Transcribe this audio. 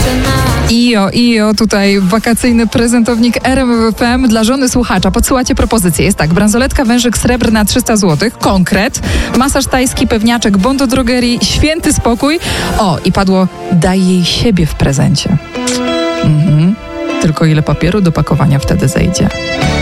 Ijo, tutaj wakacyjny prezentownik RMF FM dla żony słuchacza. Podsyłacie propozycje. Jest tak, bransoletka wężyk srebrna 300 zł, konkret, masaż tajski, pewniaczek, bon do drogerii, święty spokój. I padło, daj jej siebie w prezencie. Tylko ile papieru do pakowania wtedy zejdzie?